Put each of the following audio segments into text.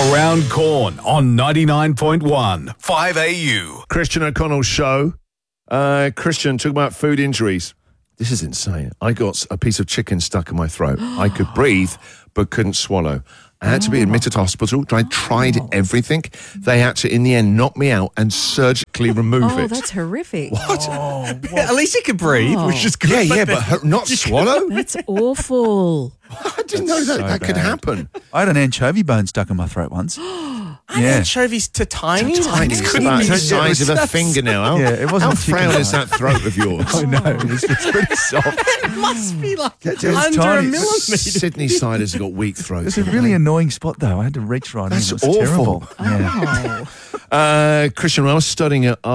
Around Corn on 99.1 5AU. Christian O'Connell's show. Christian, talking about food injuries. This is insane. I got a piece of chicken stuck in my throat. I could breathe, but couldn't swallow. I had to be admitted to hospital. I tried everything. They had to, in the end, knock me out and surgically remove it. Oh, that's horrific. What? At least you could breathe, which is good. Yeah, but not swallow? That's awful. I didn't know that could happen. I had an anchovy bone stuck in my throat once. Anchovies to tiny? Tiny. It's about the size of a fingernail. Yeah, it wasn't How a chicken frail bone. is that throat of yours? I know, it's pretty soft. It must be like It's under tiny. a millimetre. Sydney siders have got weak throats. It's a really annoying spot, though. I had to reach right That's in. It was awful. terrible. Yeah. Christian, when I was studying at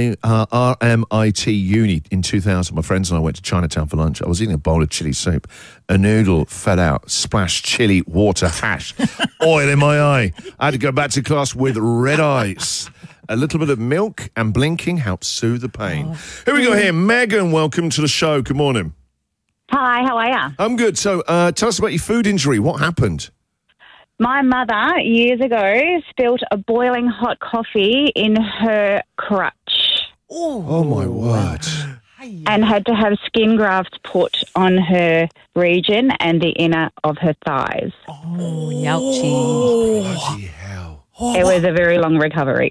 RMIT Uni in 2000, my friends and I went to Chinatown for lunch. I was eating a bowl of chili soup. A noodle fell out, splashed chili, water, hash, oil in my eye. I had to go back to class with red eyes. A little bit of milk and blinking helps soothe the pain. Here we go here. Megan, welcome to the show. Good morning. Hi, how are you? I'm good. So tell us about your food injury. What happened? My mother, years ago, spilt a boiling hot coffee in her crutch Oh, my word. and had to have skin grafts put on her region and the inner of her thighs. Oh, youchie. Bloody hell. It was a very long recovery.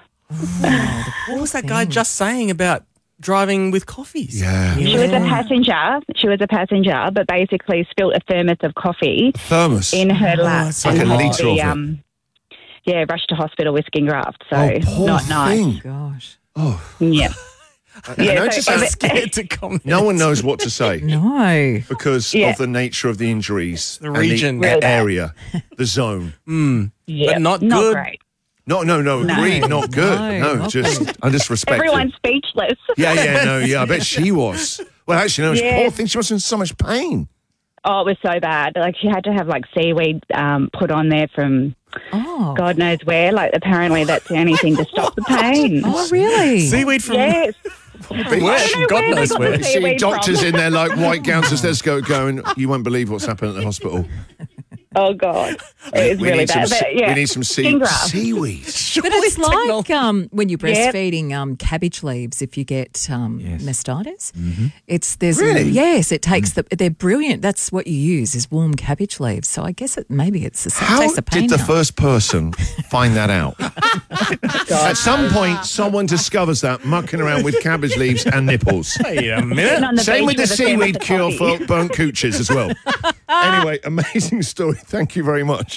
What was that guy just saying about driving with coffees? Yeah. She was a passenger, but basically spilt a thermos of coffee Thermos. in her lap. it's like and a had to litre be, of it. rushed to hospital with skin graft. So Oh, poor not nice. thing. Gosh. Yeah. I Yeah, noticed so- that Scared to comment. no one knows what to say No. because Yeah. of the nature of the injuries. The and region. the Really bad. area, the zone. Yeah, But not good. Not great. No, agreed, not good. No, No, not I just respect it. Everyone's speechless. Yeah, I bet she was. Well, actually, no, Yeah. poor thing, she was in so much pain. Oh, it was so bad. Like, she had to have, like, seaweed put on there from Oh. God knows where. Like, apparently that's the only thing to stop the pain. Oh, really? Seaweed from Yes. where? know God where they knows got where. the See seaweed doctors from. in there like white gowns and stethoscope going, you won't believe what's happened at the hospital. Oh, God. It was We really need bad. some, But, yeah. we need some Skin graft. seaweed. But it's like when you're Yep. breastfeeding cabbage leaves, if you get mastitis. There's Really? yes, it takes they're brilliant. That's what you use is warm cabbage leaves. So I guess maybe it's the same. How Takes the pain did the out. first person find that out? At some point, someone discovers that mucking around with cabbage leaves and nipples. Wait a Sitting minute. on the Same beach with the a thermos seaweed of cure coffee. for burnt cooches as well. Anyway, amazing story. Thank you very much.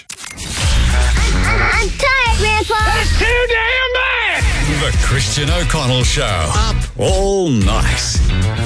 I'm tired, Grandpa. The Christian O'Connell Show. Up all night.